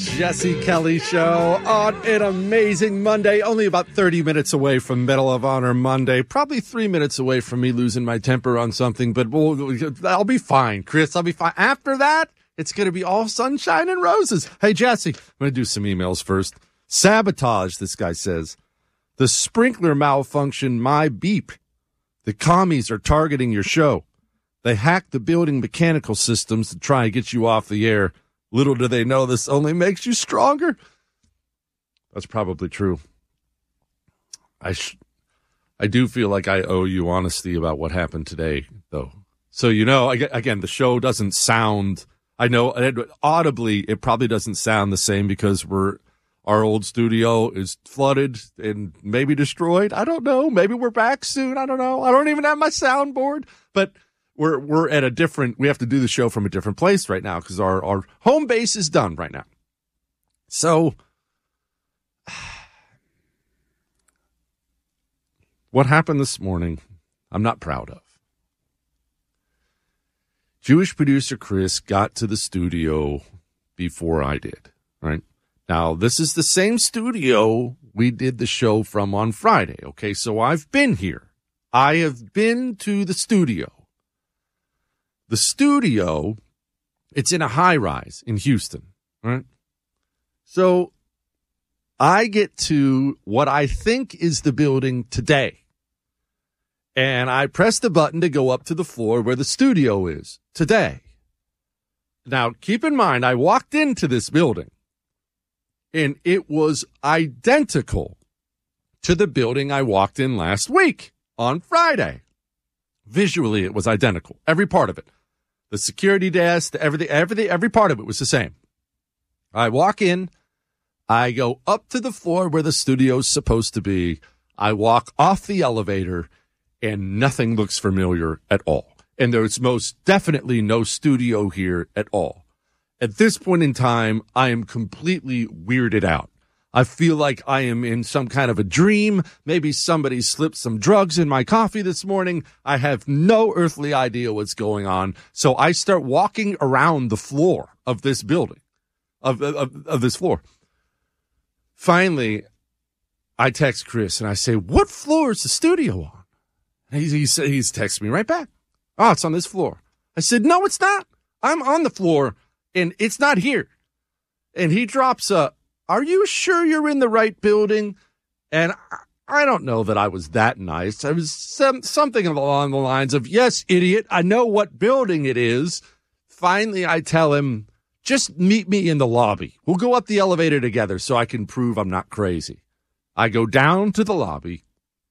Jesse Kelly Show on an amazing Monday. Only about 30 minutes away from Medal of Honor Monday. Probably 3 minutes away from me losing my temper on something, but I'll be fine, Chris. I'll be fine. After that, it's going to be all sunshine and roses. Hey, Jesse, I'm going to do some emails first. Sabotage, this guy says. The sprinkler malfunction, my beep. The commies are targeting your show. They hacked the building mechanical systems to try and get you off the air. Little do they know this only makes you stronger. That's probably true. I do feel like I owe you honesty about what happened today, though. So, again, the show doesn't sound, I know audibly it probably doesn't sound the same because our old studio is flooded and maybe destroyed. I don't know. Maybe we're back soon. I don't know. I don't even have my soundboard, but we're at a different, we have to do the show from a different place right now because our home base is done right now. So what happened this morning, I'm not proud of. Jewish producer Chris got to the studio before I did, right? Now, this is the same studio we did the show from on Friday, okay? So I've been here. I have been to the studio. The studio, it's in a high-rise in Houston, right? So I get to what I think is the building today. And I press the button to go up to the floor where the studio is today. Now, keep in mind, I walked into this building, and it was identical to the building I walked in last week on Friday. Visually, it was identical, every part of it. The security desk, every part of it was the same. I walk in, I go up to the floor where the studio's supposed to be. I walk off the elevator, and nothing looks familiar at all. And there's most definitely no studio here at all. At this point in time, I am completely weirded out. I feel like I am in some kind of a dream. Maybe somebody slipped some drugs in my coffee this morning. I have no earthly idea what's going on. So I start walking around the floor of this building, of this floor. Finally, I text Chris and I say, "What floor is the studio on?" And he's texting me right back. "Oh, it's on this floor." I said, "No, it's not. I'm on the floor and it's not here." And he drops a, "Are you sure you're in the right building?" And I don't know that I was that nice. I was something along the lines of, "Yes, idiot, I know what building it is." Finally, I tell him, "Just meet me in the lobby. We'll go up the elevator together so I can prove I'm not crazy." I go down to the lobby.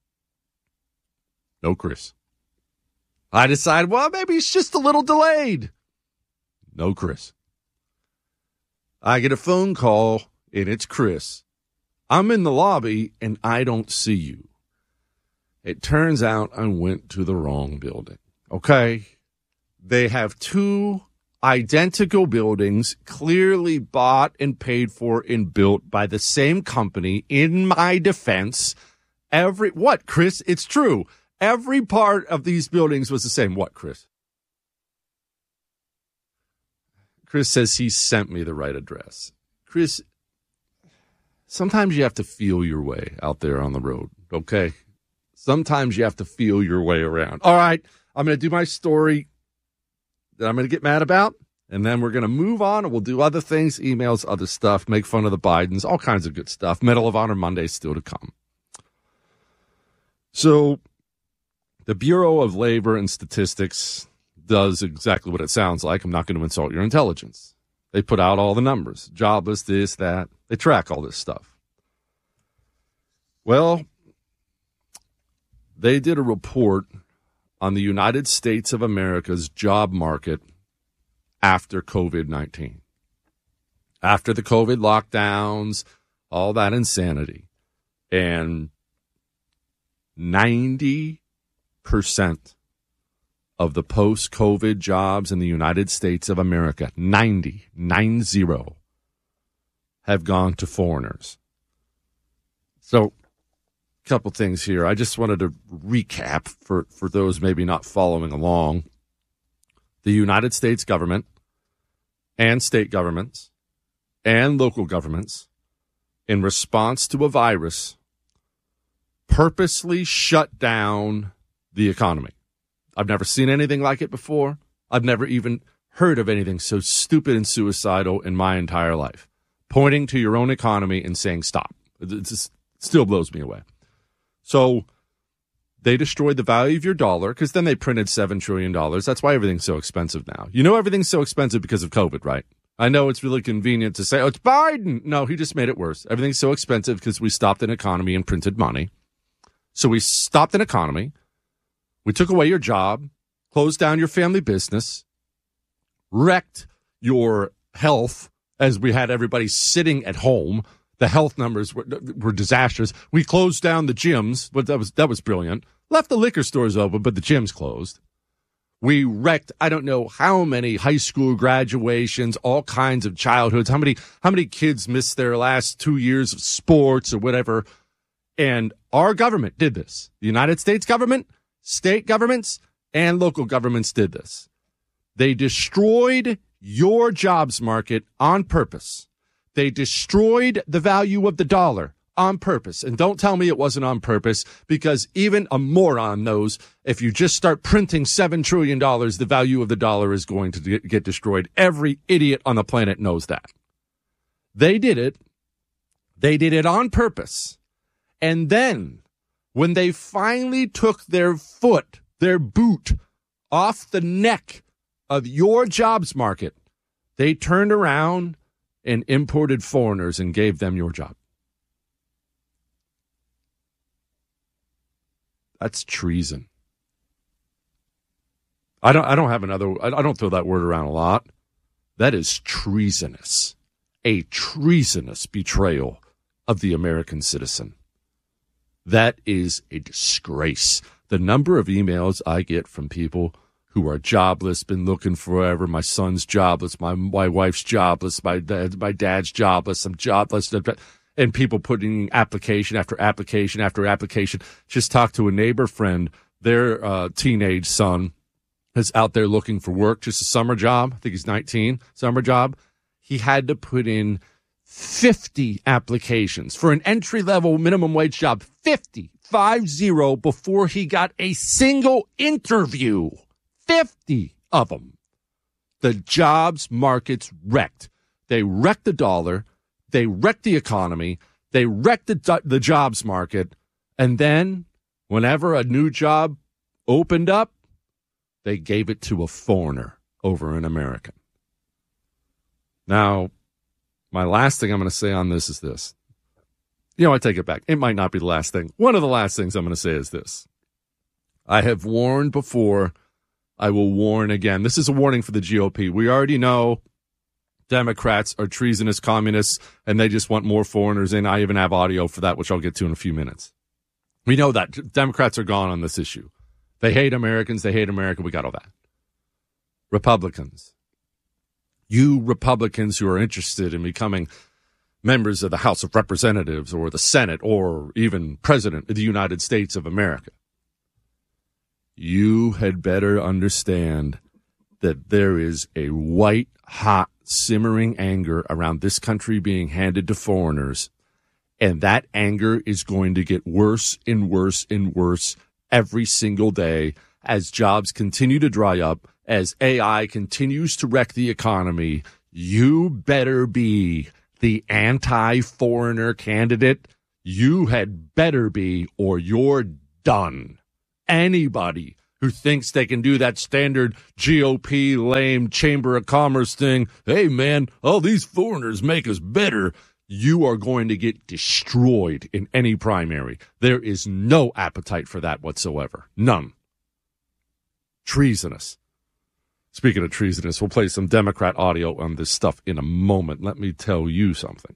No Chris. I decide, well, maybe it's just a little delayed. No Chris. I get a phone call, and it's Chris. "I'm in the lobby, and I don't see you." It turns out I went to the wrong building, okay? They have two identical buildings, clearly bought and paid for and built by the same company. In my defense, what, Chris? It's true. Every part of these buildings was the same. What, Chris? Chris says he sent me the right address. Chris, sometimes you have to feel your way out there on the road, okay? Sometimes you have to feel your way around. All right, I'm going to do my story that I'm going to get mad about, and then we're going to move on, and we'll do other things, emails, other stuff, make fun of the Bidens, all kinds of good stuff. Medal of Honor Monday still to come. So the Bureau of Labor and Statistics does exactly what it sounds like. I'm not going to insult your intelligence. They put out all the numbers, jobless, this, that. They track all this stuff. Well, they did a report on the United States of America's job market after COVID-19. After the COVID lockdowns, all that insanity. And 90% of the post-COVID jobs in the United States of America, 90, have gone to foreigners. So, a couple things here. I just wanted to recap for those maybe not following along. The United States government and state governments and local governments, in response to a virus, purposely shut down the economy. I've never seen anything like it before. I've never even heard of anything so stupid and suicidal in my entire life. Pointing to your own economy and saying stop. It just still blows me away. So they destroyed the value of your dollar because then they printed $7 trillion. That's why everything's so expensive now. You know everything's so expensive because of COVID, right? I know it's really convenient to say, oh, it's Biden. No, he just made it worse. Everything's so expensive because we stopped an economy and printed money. So we stopped an economy. We took away your job, closed down your family business, wrecked your health as we had everybody sitting at home. The health numbers were disastrous. We closed down the gyms, but that was brilliant. Left the liquor stores open, but the gyms closed. We wrecked, I don't know how many high school graduations, all kinds of childhoods. How many kids missed their last 2 years of sports or whatever? And our government did this. The United States government, state governments, and local governments did this. They destroyed your jobs market on purpose. They destroyed the value of the dollar on purpose. And don't tell me it wasn't on purpose, because even a moron knows if you just start printing $7 trillion, the value of the dollar is going to get destroyed. Every idiot on the planet knows that. They did it. They did it on purpose. And then when they finally took their boot off the neck of your jobs market, they turned around and imported foreigners and gave them your job. That's treason. I don't throw that word around a lot. That is treasonous. A treasonous betrayal of the American citizen. That is a disgrace. The number of emails I get from people who are jobless, been looking forever. My son's jobless. My wife's jobless. My dad's jobless. I'm jobless. And people putting application after application after application. Just talked to a neighbor friend. Their teenage son is out there looking for work, just a summer job. I think he's 19, summer job. He had to put in 50 applications for an entry-level minimum wage job, 50 before he got a single interview. 50 of them. The jobs market's wrecked. They wrecked the dollar. They wrecked the economy. They wrecked the jobs market. And then whenever a new job opened up, they gave it to a foreigner over an American. Now, my last thing I'm going to say on this is this. I take it back. It might not be the last thing. One of the last things I'm going to say is this. I have warned before. I will warn again. This is a warning for the GOP. We already know Democrats are treasonous communists, and they just want more foreigners in. I even have audio for that, which I'll get to in a few minutes. We know that. Democrats are gone on this issue. They hate Americans. They hate America. We got all that. Republicans. You Republicans who are interested in becoming members of the House of Representatives or the Senate or even President of the United States of America. You had better understand that there is a white-hot, simmering anger around this country being handed to foreigners, and that anger is going to get worse and worse and worse every single day as jobs continue to dry up, as AI continues to wreck the economy. You better be the anti-foreigner candidate. You had better be, or you're done. Anybody who thinks they can do that standard GOP lame Chamber of Commerce thing, hey, man, all these foreigners make us better, you are going to get destroyed in any primary. There is no appetite for that whatsoever. None. Treasonous. Speaking of treasonous, we'll play some Democrat audio on this stuff in a moment. Let me tell you something.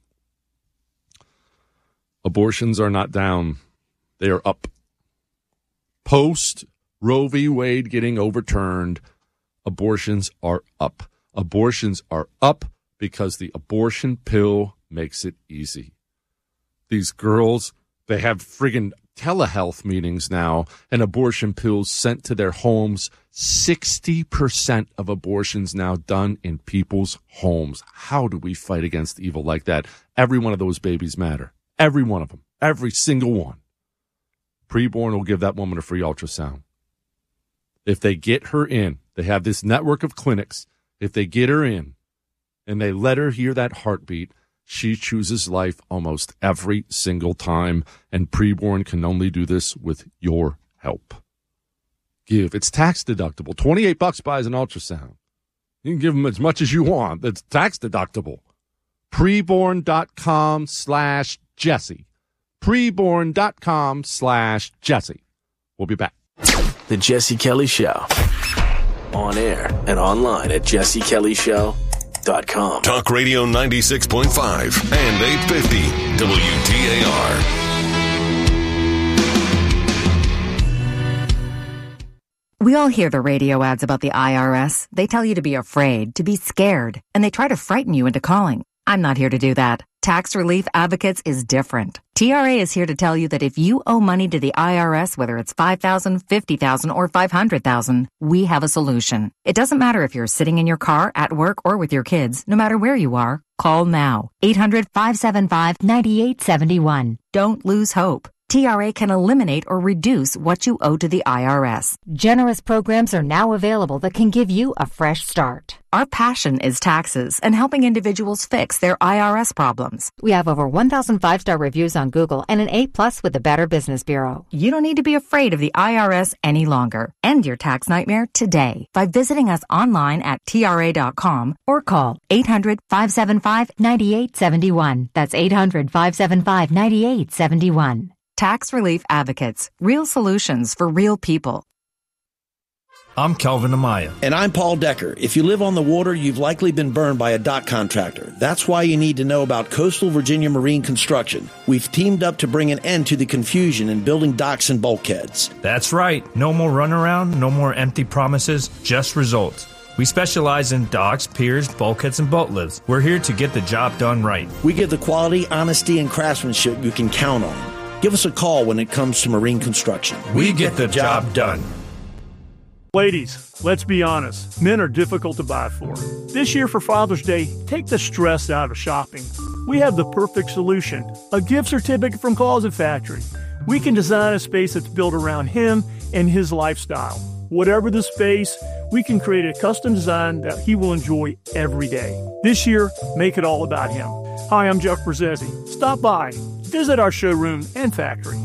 Abortions are not down. They are up. Post Roe v. Wade getting overturned, abortions are up. Abortions are up because the abortion pill makes it easy. These girls, they have friggin' telehealth meetings now and abortion pills sent to their homes. 60% of abortions now done in people's homes. How do we fight against evil like that? Every one of those babies matter. Every one of them. Every single one. Preborn will give that woman a free ultrasound. If they get her in, they have this network of clinics. If they get her in and they let her hear that heartbeat, she chooses life almost every single time, and Preborn can only do this with your help. Give. It's tax deductible. $28 buys an ultrasound. You can give them as much as you want. It's tax deductible. Preborn.com/Jesse. Preborn.com/Jesse. We'll be back. The Jesse Kelly Show. On air and online at jessekellyshow.com. Talk Radio 96.5 and 850 WTAR. We all hear the radio ads about the IRS. They tell you to be afraid, to be scared, and they try to frighten you into calling. I'm not here to do that. Tax Relief Advocates is different. TRA is here to tell you that if you owe money to the IRS, whether it's $5,000, $50,000, or $500,000, we have a solution. It doesn't matter if you're sitting in your car, at work, or with your kids. No matter where you are, call now. 800-575-9871. Don't lose hope. TRA can eliminate or reduce what you owe to the IRS. Generous programs are now available that can give you a fresh start. Our passion is taxes and helping individuals fix their IRS problems. We have over 1,000 5-star reviews on Google and an A+ with the Better Business Bureau. You don't need to be afraid of the IRS any longer. End your tax nightmare today by visiting us online at TRA.com or call 800-575-9871. That's 800-575-9871. Tax Relief Advocates. Real solutions for real people. I'm Calvin Amaya. And I'm Paul Decker. If you live on the water, you've likely been burned by a dock contractor. That's why you need to know about Coastal Virginia Marine Construction. We've teamed up to bring an end to the confusion in building docks and bulkheads. That's right. No more runaround, no more empty promises, just results. We specialize in docks, piers, bulkheads, and boat lifts. We're here to get the job done right. We give the quality, honesty, and craftsmanship you can count on. Give us a call when it comes to marine construction. We get the job done. Ladies, let's be honest. Men are difficult to buy for. This year for Father's Day, take the stress out of shopping. We have the perfect solution, a gift certificate from Closet Factory. We can design a space that's built around him and his lifestyle. Whatever the space, we can create a custom design that he will enjoy every day. This year, make it all about him. Hi, I'm Jeff Brzezzi. Stop by. Visit our showroom and factory.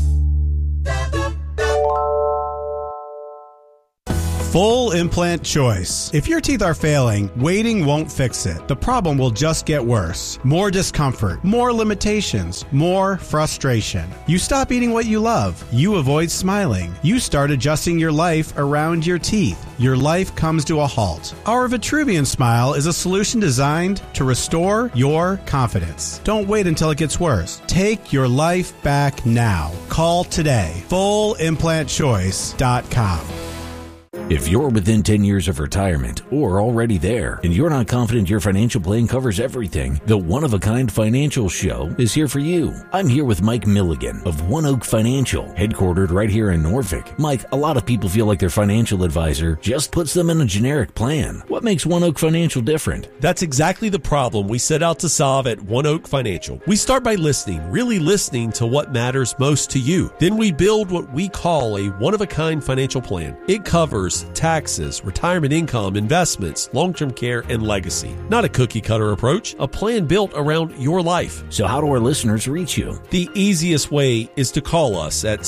Full implant choice. If your teeth are failing, waiting won't fix it. The problem will just get worse. More discomfort, more limitations, more frustration. You stop eating what you love. You avoid smiling. You start adjusting your life around your teeth. Your life comes to a halt. Our Vitruvian Smile is a solution designed to restore your confidence. Don't wait until it gets worse. Take your life back now. Call today. FullImplantChoice.com. If you're within 10 years of retirement or already there and you're not confident your financial plan covers everything, the One of a Kind Financial Show is here for you. I'm here with Mike Milligan of One Oak Financial, headquartered right here in Norfolk. Mike, a lot of people feel like their financial advisor just puts them in a generic plan. What makes One Oak Financial different? That's exactly the problem we set out to solve at One Oak Financial. We start by listening, really listening to what matters most to you. Then we build what we call a one-of-a-kind financial plan. It covers taxes, retirement income, investments, long-term care, and legacy. Not a cookie-cutter approach, a plan built around your life. So how do our listeners reach you? The easiest way is to call us at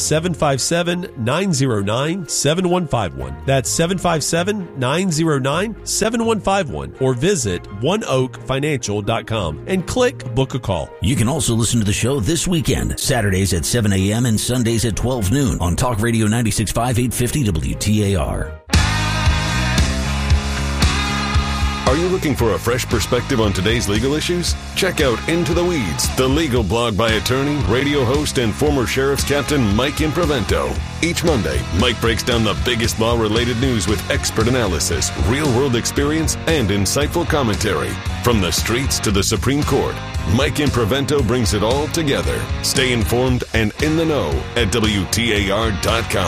757-909-7151. That's 757-909-7151. Or visit oneoakfinancial.com and click Book a Call. You can also listen to the show this weekend, Saturdays at 7 a.m. and Sundays at 12 noon on Talk Radio 96.5 850 WTAR. Are you looking for a fresh perspective on today's legal issues? Check out Into the Weeds, the legal blog by attorney, radio host, and former Sheriff's Captain Mike Imprevento. Each Monday, Mike breaks down the biggest law-related news with expert analysis, real-world experience, and insightful commentary. From the streets to the Supreme Court, Mike Imprevento brings it all together. Stay informed and in the know at WTAR.com.